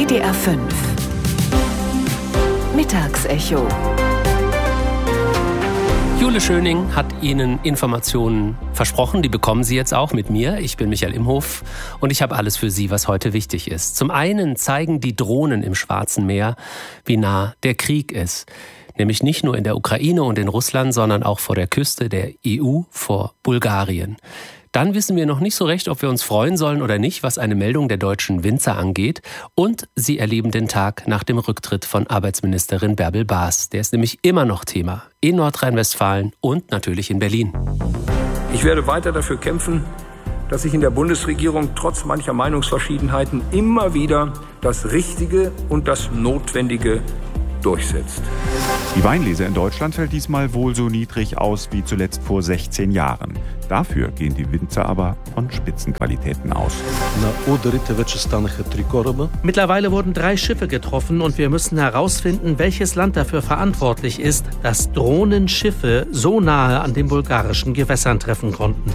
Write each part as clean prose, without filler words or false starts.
WDR 5 Mittagsecho. Jule Schöning hat Ihnen Informationen versprochen, die bekommen Sie jetzt auch mit mir. Ich bin Michael Imhof und ich habe alles für Sie, was heute wichtig ist. Zum einen zeigen die Drohnen im Schwarzen Meer, wie nah der Krieg ist. Nämlich nicht nur in der Ukraine und in Russland, sondern auch vor der Küste der EU, vor Bulgarien. Dann wissen wir noch nicht so recht, ob wir uns freuen sollen oder nicht, was eine Meldung der deutschen Winzer angeht. Und Sie erleben den Tag nach dem Rücktritt von Arbeitsministerin Bärbel Baas. Der ist nämlich immer noch Thema in Nordrhein-Westfalen und natürlich in Berlin. Ich werde weiter dafür kämpfen, dass sich in der Bundesregierung trotz mancher Meinungsverschiedenheiten immer wieder das Richtige und das Notwendige durchsetzt. Die Weinlese in Deutschland fällt diesmal wohl so niedrig aus wie zuletzt vor 16 Jahren. Dafür gehen die Winzer aber von Spitzenqualitäten aus. Mittlerweile wurden 3 Schiffe getroffen und wir müssen herausfinden, welches Land dafür verantwortlich ist, dass Drohnen Schiffe so nahe an den bulgarischen Gewässern treffen konnten.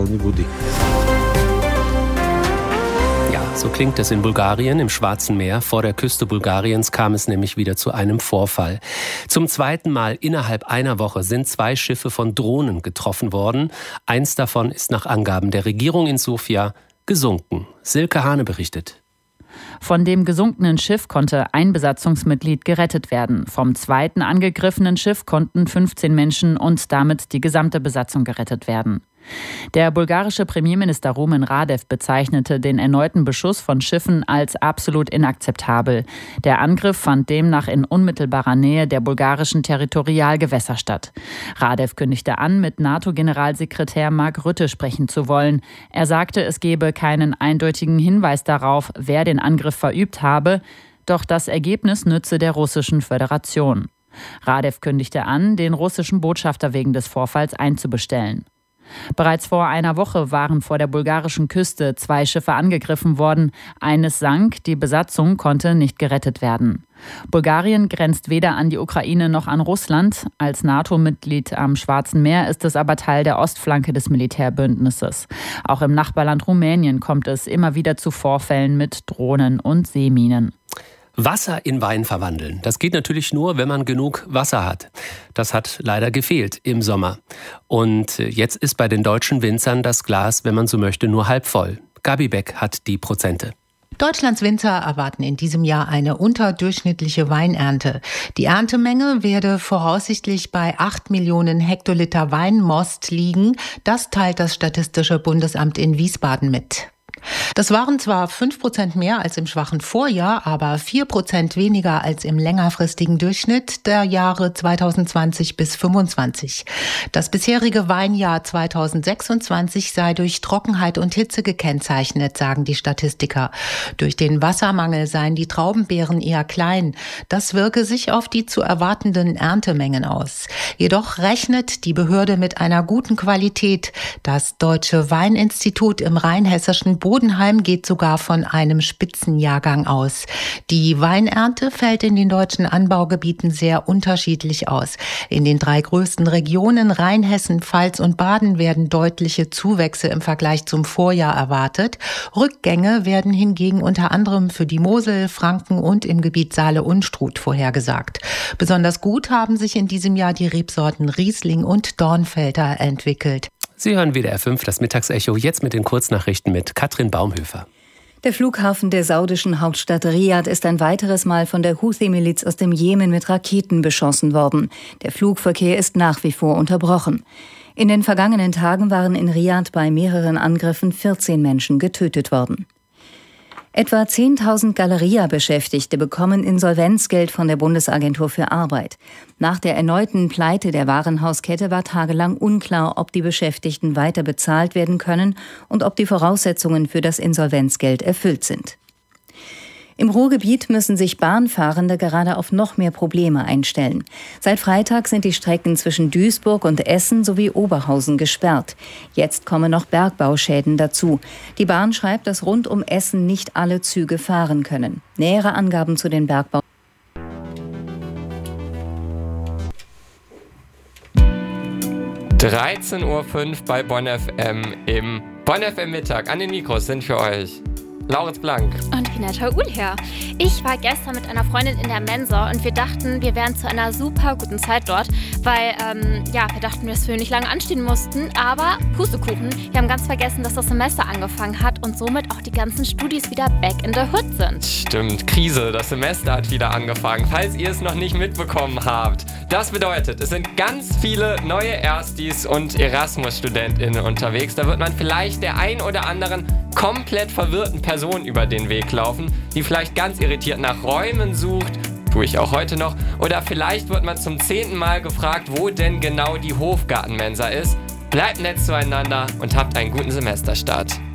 So klingt es in Bulgarien, im Schwarzen Meer. Vor der Küste Bulgariens kam es nämlich wieder zu einem Vorfall. Zum zweiten Mal innerhalb einer Woche sind 2 Schiffe von Drohnen getroffen worden. Eins davon ist nach Angaben der Regierung in Sofia gesunken. Silke Hane berichtet. Von dem gesunkenen Schiff konnte ein Besatzungsmitglied gerettet werden. Vom zweiten angegriffenen Schiff konnten 15 Menschen und damit die gesamte Besatzung gerettet werden. Der bulgarische Premierminister Rumen Radev bezeichnete den erneuten Beschuss von Schiffen als absolut inakzeptabel. Der Angriff fand demnach in unmittelbarer Nähe der bulgarischen Territorialgewässer statt. Radev kündigte an, mit NATO-Generalsekretär Mark Rutte sprechen zu wollen. Er sagte, es gebe keinen eindeutigen Hinweis darauf, wer den Angriff verübt habe, doch das Ergebnis nütze der Russischen Föderation. Radev kündigte an, den russischen Botschafter wegen des Vorfalls einzubestellen. Bereits vor einer Woche waren vor der bulgarischen Küste 2 Schiffe angegriffen worden. Eines sank, die Besatzung konnte nicht gerettet werden. Bulgarien grenzt weder an die Ukraine noch an Russland. Als NATO-Mitglied am Schwarzen Meer ist es aber Teil der Ostflanke des Militärbündnisses. Auch im Nachbarland Rumänien kommt es immer wieder zu Vorfällen mit Drohnen und Seeminen. Wasser in Wein verwandeln. Das geht natürlich nur, wenn man genug Wasser hat. Das hat leider gefehlt im Sommer. Und jetzt ist bei den deutschen Winzern das Glas, wenn man so möchte, nur halb voll. Gabi Beck hat die Prozente. Deutschlands Winzer erwarten in diesem Jahr eine unterdurchschnittliche Weinernte. Die Erntemenge werde voraussichtlich bei 8 Millionen Hektoliter Weinmost liegen. Das teilt das Statistische Bundesamt in Wiesbaden mit. Das waren zwar 5% mehr als im schwachen Vorjahr, aber 4% weniger als im längerfristigen Durchschnitt der Jahre 2020 bis 2025. Das bisherige Weinjahr 2026 sei durch Trockenheit und Hitze gekennzeichnet, sagen die Statistiker. Durch den Wassermangel seien die Traubenbeeren eher klein. Das wirke sich auf die zu erwartenden Erntemengen aus. Jedoch rechnet die Behörde mit einer guten Qualität. Das Deutsche Weininstitut im rheinhessischen Bodenheim geht sogar von einem Spitzenjahrgang aus. Die Weinernte fällt in den deutschen Anbaugebieten sehr unterschiedlich aus. In den 3 größten Regionen Rheinhessen, Pfalz und Baden werden deutliche Zuwächse im Vergleich zum Vorjahr erwartet. Rückgänge werden hingegen unter anderem für die Mosel, Franken und im Gebiet Saale-Unstrut vorhergesagt. Besonders gut haben sich in diesem Jahr die Rebsorten Riesling und Dornfelder entwickelt. Sie hören WDR 5, das Mittagsecho, jetzt mit den Kurznachrichten mit Katrin Baumhöfer. Der Flughafen der saudischen Hauptstadt Riad ist ein weiteres Mal von der Houthi-Miliz aus dem Jemen mit Raketen beschossen worden. Der Flugverkehr ist nach wie vor unterbrochen. In den vergangenen Tagen waren in Riad bei mehreren Angriffen 14 Menschen getötet worden. Etwa 10.000 Galeria-Beschäftigte bekommen Insolvenzgeld von der Bundesagentur für Arbeit. Nach der erneuten Pleite der Warenhauskette war tagelang unklar, ob die Beschäftigten weiter bezahlt werden können und ob die Voraussetzungen für das Insolvenzgeld erfüllt sind. Im Ruhrgebiet müssen sich Bahnfahrende gerade auf noch mehr Probleme einstellen. Seit Freitag sind die Strecken zwischen Duisburg und Essen sowie Oberhausen gesperrt. Jetzt kommen noch Bergbauschäden dazu. Die Bahn schreibt, dass rund um Essen nicht alle Züge fahren können. Nähere Angaben zu den Bergbau. 13:05 Uhr bei Bonn FM im Bonn FM Mittag. An den Mikros sind für euch Lauritz Blank. Und Vineta Ulher. Ich war gestern mit einer Freundin in der Mensa und wir dachten, wir wären zu einer super guten Zeit dort, weil, wir dachten, dass wir nicht lange anstehen mussten, aber Pustekuchen, wir haben ganz vergessen, dass das Semester angefangen hat und somit auch die ganzen Studis wieder back in the hood sind. Stimmt, Krise, das Semester hat wieder angefangen, falls ihr es noch nicht mitbekommen habt. Das bedeutet, es sind ganz viele neue Erstis und Erasmus-StudentInnen unterwegs. Da wird man vielleicht der ein oder anderen komplett verwirrten Person über den Weg laufen, die vielleicht ganz irritiert nach Räumen sucht, tue ich auch heute noch, oder vielleicht wird man zum 10. Mal gefragt, wo denn genau die Hofgartenmensa ist. Bleibt nett zueinander und habt einen guten Semesterstart.